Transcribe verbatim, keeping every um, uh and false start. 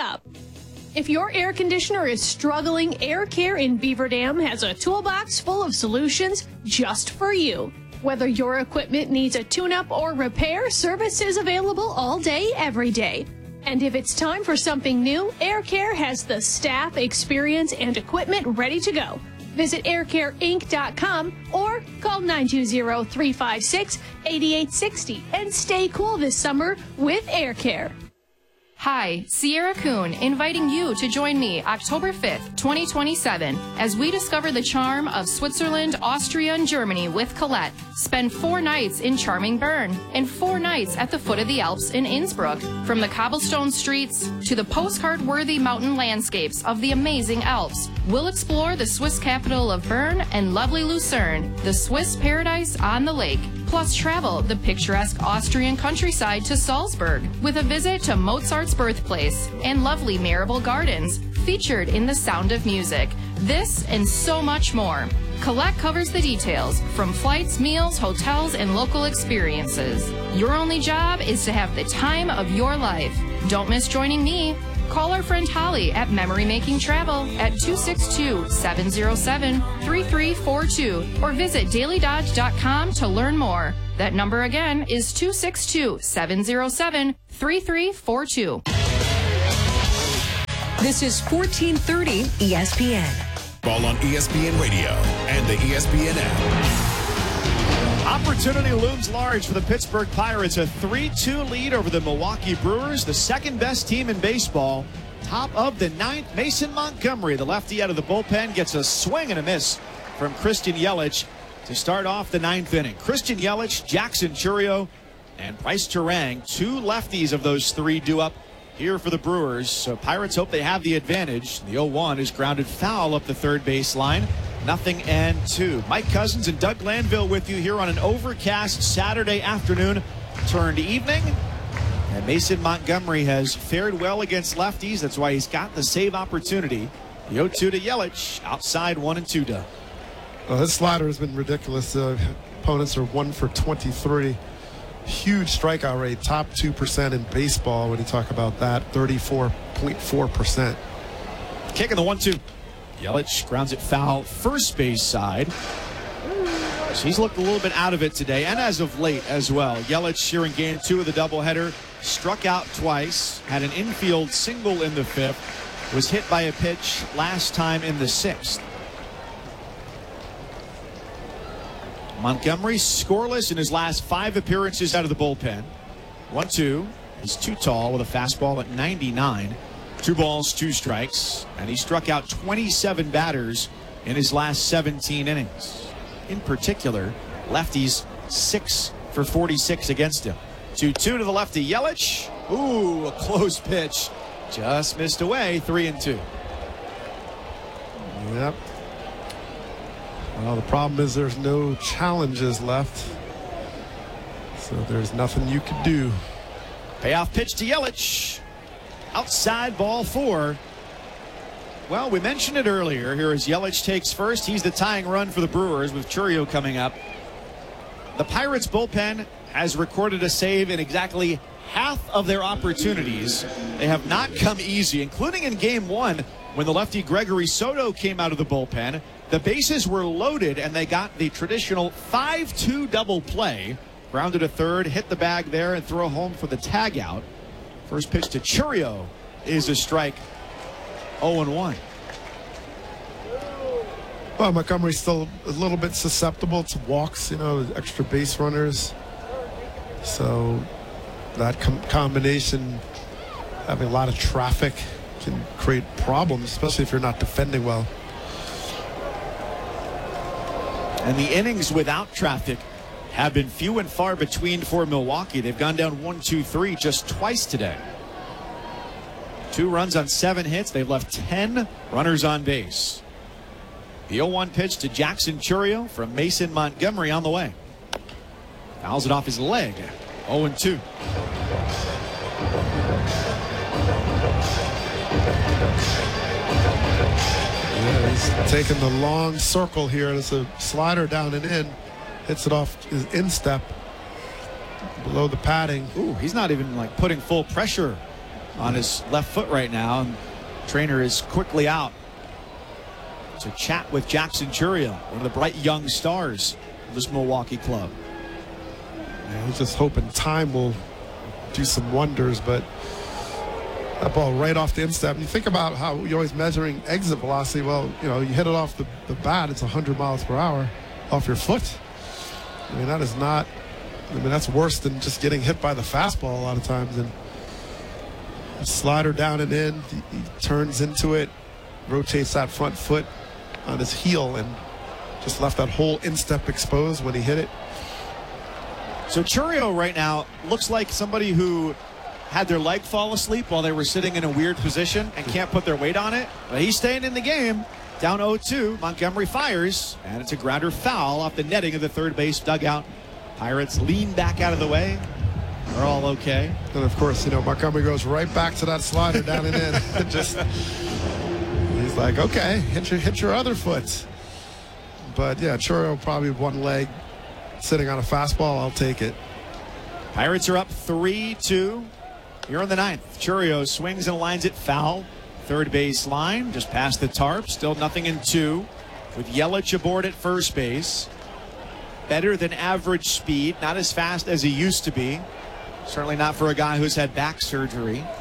up. If your air conditioner is struggling, Air Care in Beaver Dam has a toolbox full of solutions just for you. Whether your equipment needs a tune-up or repair, service is available all day, every day. And if it's time for something new, Air Care has the staff, experience, and equipment ready to go. Visit air care inc dot com or call nine two zero, three five six, eight eight six zero and stay cool this summer with Air Care. Hi, Sierra Kuhn, inviting you to join me October fifth, twenty twenty-seven, as we discover the charm of Switzerland, Austria, and Germany with Colette. Spend four nights in charming Bern and four nights at the foot of the Alps in Innsbruck. From the cobblestone streets to the postcard-worthy mountain landscapes of the amazing Alps, we'll explore the Swiss capital of Bern and lovely Lucerne, the Swiss paradise on the lake. Plus travel the picturesque Austrian countryside to Salzburg with a visit to Mozart's birthplace and lovely Marable Gardens featured in The Sound of Music. This and so much more. Colette covers the details from flights, meals, hotels, and local experiences. Your only job is to have the time of your life. Don't miss joining me. Call our friend Holly at Memory Making Travel at two six two, seven zero seven, three three four two or visit daily dodge dot com to learn more. That number again is two six two, seven zero seven, three three four two. This is fourteen thirty E S P N. Ball on E S P N Radio and the E S P N app. Opportunity looms large for the Pittsburgh Pirates. A three two lead over the Milwaukee Brewers, the second best team in baseball. Top of the ninth, Mason Montgomery, the lefty out of the bullpen, gets a swing and a miss from Christian Yelich to start off the ninth inning. Christian Yelich, Jackson Chourio, and Bryce Turang, two lefties of those three due up here for the Brewers. So Pirates hope they have the advantage. The oh one is grounded foul up the third baseline. Nothing and two. Mike Cousins and Doug Glanville with you here on an overcast Saturday afternoon turned evening. And Mason Montgomery has fared well against lefties. That's why he's got the save opportunity. The oh two to Yelich, outside one and two, Doug. Well, this slider has been ridiculous. Uh, opponents are one for twenty-three. Huge strikeout rate, top two percent in baseball when you talk about that, thirty-four point four percent. Kicking the one two. Yelich grounds it foul first base side. She's looked a little bit out of it today, and as of late as well. Yelich here in game two of the doubleheader, struck out twice, had an infield single in the fifth, was hit by a pitch last time in the sixth. Montgomery scoreless in his last five appearances out of the bullpen. one two. He's too tall with a fastball at ninety-nine. Two balls, two strikes, and he struck out twenty-seven batters in his last seventeen innings. In particular, lefties six for forty-six against him. two two to the lefty, Yelich. Ooh, a close pitch. Just missed away, three and two. Yep. Well, the problem is there's no challenges left, so there's nothing you could do. Payoff pitch to Yelich. Outside, ball four. Well, we mentioned it earlier. Here as Yelich takes first. He's the tying run for the Brewers with Chourio coming up. The Pirates bullpen has recorded a save in exactly half of their opportunities. They have not come easy, including in game one when the lefty Gregory Soto came out of the bullpen. The bases were loaded and they got the traditional five two double play. Grounded a third, hit the bag there, and throw home for the tag out. First pitch to Chourio is a strike. oh and one. Well, Montgomery's still a little bit susceptible to walks, you know, extra base runners. So that com combination, having a lot of traffic, can create problems, especially if you're not defending well. And the innings without traffic have been few and far between for Milwaukee. They've gone down one two three just twice today. Two runs on seven hits. They've left ten runners on base. The oh one pitch to Jackson Chourio from Mason Montgomery on the way. Fouls it off his leg. oh and two. Yeah, he's taking the long circle here. It's a slider down and in. Hits it off his instep below the padding. Ooh, he's not even like putting full pressure on his left foot right now, and trainer is quickly out to chat with Jackson Chourio, one of the bright young stars of this Milwaukee club. Yeah, he's just hoping time will do some wonders, but that ball right off the instep. And you think about how you're always measuring exit velocity. Well, you know, you hit it off the, the bat, it's one hundred miles per hour off your foot. I mean, that is not, I mean, that's worse than just getting hit by the fastball a lot of times. And slider down and in, he, he turns into it, rotates that front foot on his heel, and just left that whole instep exposed when he hit it. So Chourio right now looks like somebody who had their leg fall asleep while they were sitting in a weird position and can't put their weight on it. But he's staying in the game. Down oh two, Montgomery fires, and it's a grounder foul off the netting of the third base dugout. Pirates lean back out of the way. They're all okay. And of course, you know, Montgomery goes right back to that slider down and in. Just, he's like, okay, hit your, hit your other foot. But yeah, Chourio probably one leg sitting on a fastball. I'll take it. Pirates are up three two. Here in the ninth, Chourio swings and lines it foul. Third base line, just past the tarp. Still nothing in two. With Yelich aboard at first base. Better than average speed. Not as fast as he used to be. Certainly not for a guy who's had back surgery.